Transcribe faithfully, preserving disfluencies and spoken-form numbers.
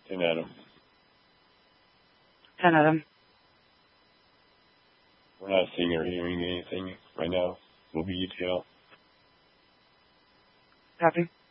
ten Adam. ten Adam. We're not seeing or hearing anything right now. We'll be detail. Copy.